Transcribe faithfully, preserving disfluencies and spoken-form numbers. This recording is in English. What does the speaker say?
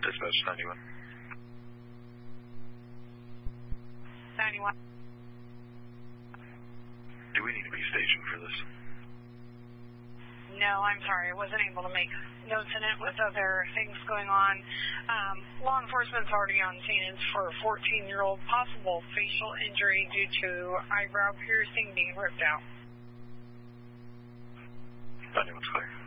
Dispatch ninety-one. ninety-one. Do we need to be stationed for this? No, I'm sorry. I wasn't able to make notes in it with other things going on. Um, law enforcement's already on scene. It's for a fourteen-year-old possible facial injury due to eyebrow piercing being ripped out. ninety-one's clear.